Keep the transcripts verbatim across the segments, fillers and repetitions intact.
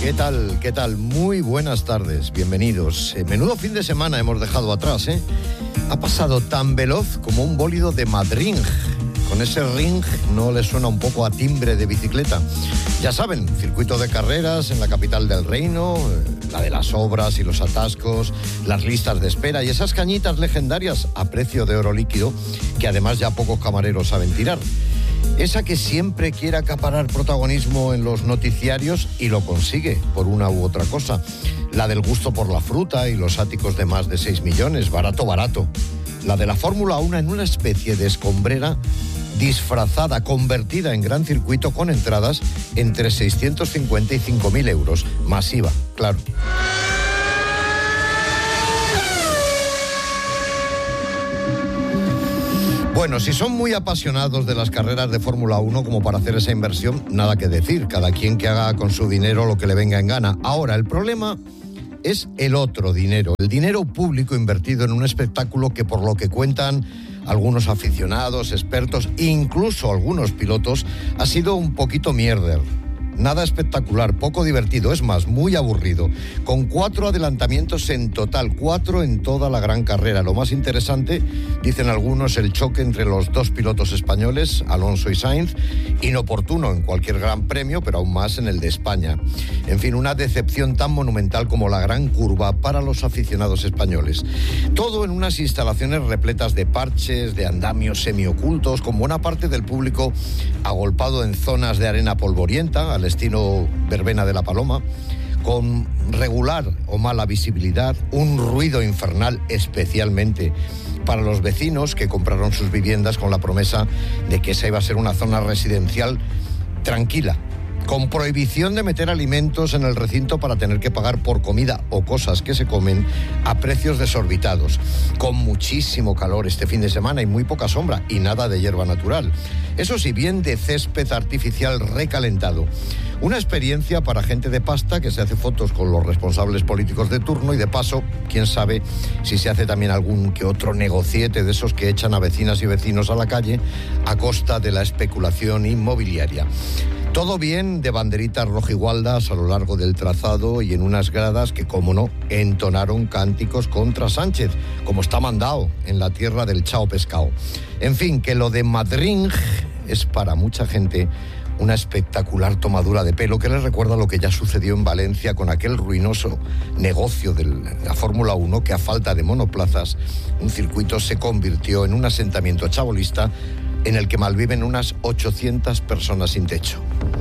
¿Qué tal? ¿Qué tal? Muy buenas tardes, bienvenidos. Eh, menudo fin de semana hemos dejado atrás, ¿eh? Ha pasado tan veloz como un bólido de Madrid. Con ese ring, ¿no le suena un poco a timbre de bicicleta? Ya saben, circuito de carreras en la capital del reino, la de las obras y los atascos, las listas de espera y esas cañitas legendarias a precio de oro líquido que además ya pocos camareros saben tirar. Esa que siempre quiere acaparar protagonismo en los noticiarios y lo consigue por una u otra cosa. La del gusto por la fruta y los áticos de más de seis millones, barato, barato. La de la Fórmula uno en una especie de escombrera disfrazada, convertida en gran circuito con entradas entre seiscientos cincuenta y cinco mil euros. Masiva, claro. Bueno, si son muy apasionados de las carreras de Fórmula uno como para hacer esa inversión, nada que decir. Cada quien que haga con su dinero lo que le venga en gana. Ahora, el problema es el otro dinero, el dinero público invertido en un espectáculo que, por lo que cuentan algunos aficionados, expertos, incluso algunos pilotos, ha sido un poquito mierder. Nada espectacular, poco divertido, es más, muy aburrido. Con cuatro adelantamientos en total, cuatro en toda la gran carrera. Lo más interesante, dicen algunos, el choque entre los dos pilotos españoles, Alonso y Sainz, inoportuno en cualquier gran premio, pero aún más en el de España. En fin, una decepción tan monumental como la gran curva para los aficionados españoles. Todo en unas instalaciones repletas de parches, de andamios semiocultos, con buena parte del público agolpado en zonas de arena polvorienta, al estilo verbena de la Paloma, con regular o mala visibilidad, un ruido infernal, especialmente para los vecinos que compraron sus viviendas con la promesa de que esa iba a ser una zona residencial tranquila, con prohibición de meter alimentos en el recinto para tener que pagar por comida o cosas que se comen a precios desorbitados, con muchísimo calor este fin de semana y muy poca sombra y nada de hierba natural. Eso sí, bien de césped artificial recalentado. Una experiencia para gente de pasta que se hace fotos con los responsables políticos de turno y de paso, quién sabe si se hace también algún que otro negociete de esos que echan a vecinas y vecinos a la calle a costa de la especulación inmobiliaria. Todo bien de banderitas rojigualdas a lo largo del trazado y en unas gradas que, como no, entonaron cánticos contra Sánchez, como está mandado en la tierra del chao pescado. En fin, que lo de Madrid es para mucha gente una espectacular tomadura de pelo que les recuerda lo que ya sucedió en Valencia con aquel ruinoso negocio de la Fórmula uno que, a falta de monoplazas, un circuito se convirtió en un asentamiento chabolista en el que malviven unas ochocientas personas sin techo.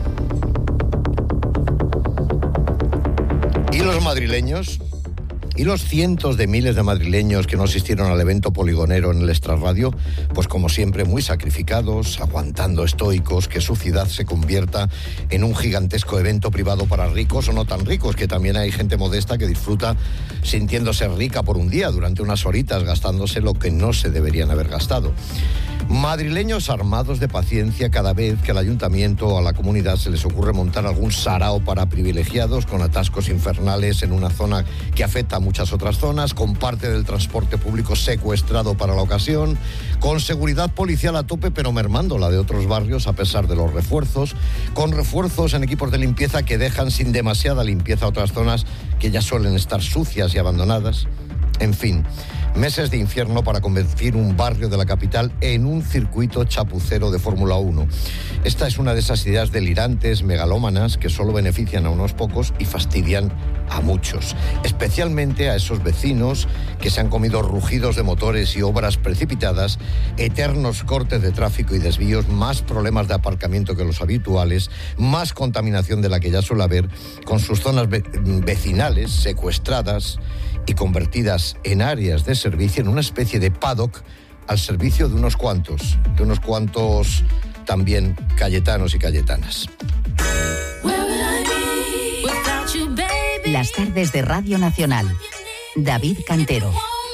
¿Y los madrileños? ¿Y los cientos de miles de madrileños que no asistieron al evento poligonero en el Extrarradio? Pues como siempre, muy sacrificados, aguantando estoicos que su ciudad se convierta en un gigantesco evento privado para ricos o no tan ricos, que también hay gente modesta que disfruta sintiéndose rica por un día, durante unas horitas, gastándose lo que no se deberían haber gastado. Madrileños armados de paciencia cada vez que al ayuntamiento o a la comunidad se les ocurre montar algún sarao para privilegiados con atascos infernales en una zona que afecta a muchas otras zonas, con parte del transporte público secuestrado para la ocasión, con seguridad policial a tope pero mermando la de otros barrios a pesar de los refuerzos, con refuerzos en equipos de limpieza que dejan sin demasiada limpieza otras zonas que ya suelen estar sucias y abandonadas. En fin, meses de infierno para convertir un barrio de la capital en un circuito chapucero de Fórmula uno. Esta es una de esas ideas delirantes, megalómanas, que solo benefician a unos pocos y fastidian a muchos, especialmente a esos vecinos que se han comido rugidos de motores y obras precipitadas, eternos cortes de tráfico y desvíos, más problemas de aparcamiento que los habituales, más contaminación de la que ya suele haber, con sus zonas ve- vecinales secuestradas y convertidas en áreas de servicio, en una especie de paddock al servicio de unos cuantos, de unos cuantos también cayetanos y cayetanas. Las tardes de Radio Nacional. David Cantero.